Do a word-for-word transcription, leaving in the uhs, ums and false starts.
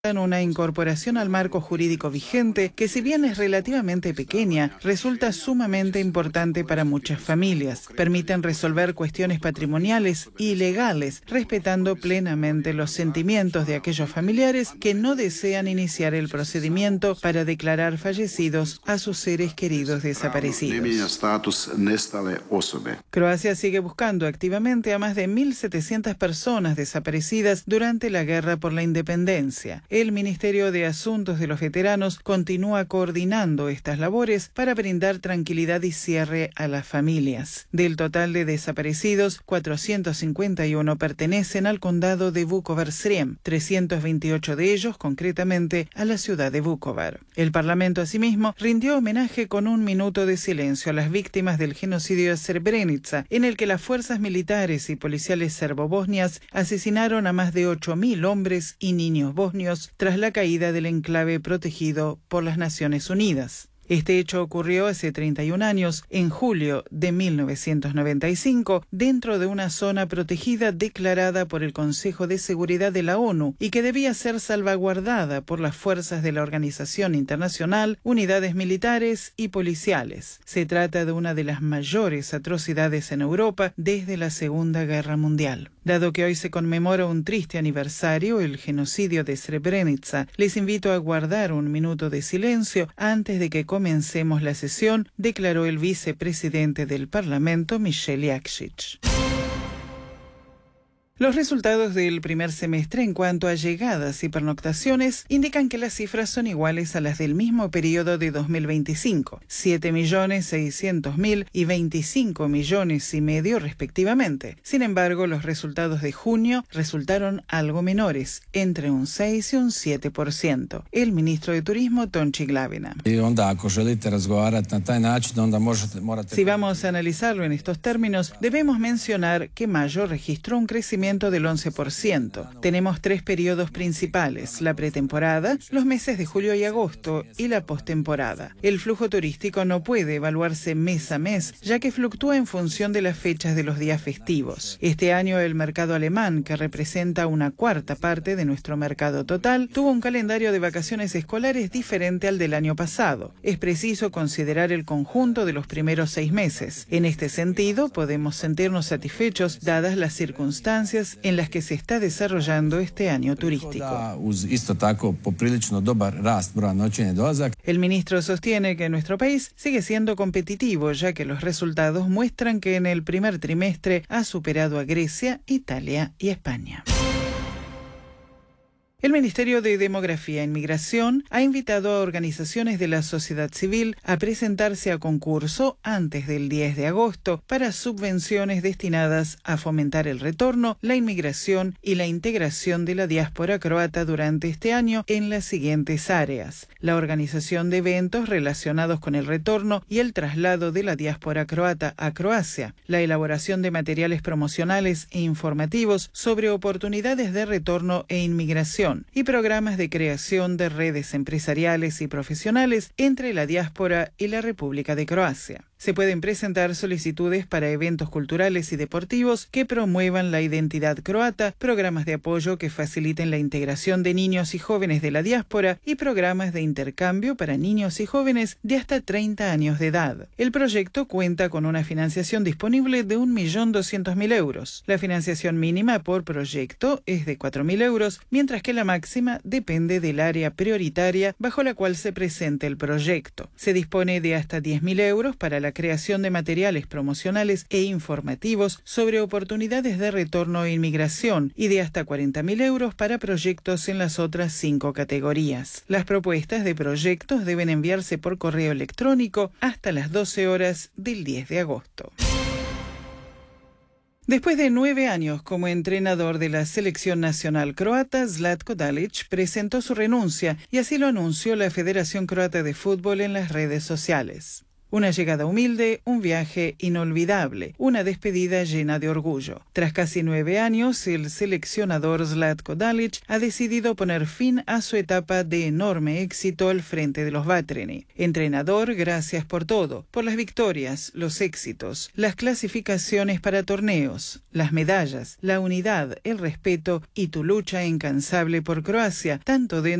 una incorporación al marco jurídico vigente que, si bien es relativamente pequeña, resulta sumamente importante para muchas familias. Permiten resolver cuestiones patrimoniales y legales, respetando plenamente los sentimientos de aquellos familiares que no desean iniciar el procedimiento para declarar fallecidos a sus seres queridos desaparecidos. Croacia sigue buscando activamente a más de mil setecientas personas desaparecidas durante la guerra por la independencia. El Ministerio de Asuntos de los Veteranos continúa coordinando estas labores para brindar tranquilidad y cierre a las familias. Del total de desaparecidos, cuatrocientos cincuenta y uno pertenecen al condado de Vukovar-Srijem, trescientos veintiocho de ellos concretamente a la ciudad de Vukovar. El Parlamento, asimismo, rindió homenaje con un minuto de silencio a las víctimas del genocidio de Srebrenica, en el que las fuerzas militares y policiales serbo-bosnias asesinaron a más de ocho mil hombres y niños bosnios tras la caída del enclave protegido por las Naciones Unidas. Este hecho ocurrió hace treinta y un años, en julio de mil novecientos noventa y cinco, dentro de una zona protegida declarada por el Consejo de Seguridad de la ONU y que debía ser salvaguardada por las fuerzas de la Organización Internacional, unidades militares y policiales. Se trata de una de las mayores atrocidades en Europa desde la Segunda Guerra Mundial. Dado que hoy se conmemora un triste aniversario, el genocidio de Srebrenica, les invito a guardar un minuto de silencio antes de que comencemos la sesión, declaró el vicepresidente del Parlamento, Michel Jakšić. Los resultados del primer semestre en cuanto a llegadas y pernoctaciones indican que las cifras son iguales a las del mismo periodo de dos mil veinticinco, siete millones seiscientos mil y veinticinco millones y medio respectivamente. Sin embargo, los resultados de junio resultaron algo menores, entre un seis y un siete por ciento. El ministro de Turismo, Tonči Glavina. Si vamos a analizarlo en estos términos, debemos mencionar que mayo registró un crecimiento del once por ciento. Tenemos tres periodos principales: la pretemporada, los meses de julio y agosto y la postemporada. El flujo turístico no puede evaluarse mes a mes, ya que fluctúa en función de las fechas de los días festivos. Este año el mercado alemán, que representa una cuarta parte de nuestro mercado total, tuvo un calendario de vacaciones escolares diferente al del año pasado. Es preciso considerar el conjunto de los primeros seis meses. En este sentido, podemos sentirnos satisfechos dadas las circunstancias en las que se está desarrollando este año turístico. El ministro sostiene que nuestro país sigue siendo competitivo, ya que los resultados muestran que en el primer trimestre ha superado a Grecia, Italia y España. El Ministerio de Demografía e Inmigración ha invitado a organizaciones de la sociedad civil a presentarse a concurso antes del diez de agosto para subvenciones destinadas a fomentar el retorno, la inmigración y la integración de la diáspora croata durante este año en las siguientes áreas: la organización de eventos relacionados con el retorno y el traslado de la diáspora croata a Croacia, la elaboración de materiales promocionales e informativos sobre oportunidades de retorno e inmigración, y programas de creación de redes empresariales y profesionales entre la diáspora y la República de Croacia. Se pueden presentar solicitudes para eventos culturales y deportivos que promuevan la identidad croata, programas de apoyo que faciliten la integración de niños y jóvenes de la diáspora y programas de intercambio para niños y jóvenes de hasta treinta años de edad. El proyecto cuenta con una financiación disponible de un millón doscientos mil euros. La financiación mínima por proyecto es de cuatro mil euros, mientras que la máxima depende del área prioritaria bajo la cual se presente el proyecto. Se dispone de hasta diez mil euros para la creación de materiales promocionales e informativos sobre oportunidades de retorno e inmigración y de hasta cuarenta mil euros para proyectos en las otras cinco categorías. Las propuestas de proyectos deben enviarse por correo electrónico hasta las doce horas del diez de agosto. Después de nueve años como entrenador de la selección nacional croata, Zlatko Dalic presentó su renuncia y así lo anunció la Federación Croata de Fútbol en las redes sociales. Una llegada humilde, un viaje inolvidable, una despedida llena de orgullo. Tras casi nueve años, el seleccionador Zlatko Dalic ha decidido poner fin a su etapa de enorme éxito al frente de los Vatreni. Entrenador, gracias por todo, por las victorias, los éxitos, las clasificaciones para torneos, las medallas, la unidad, el respeto y tu lucha incansable por Croacia, tanto dentro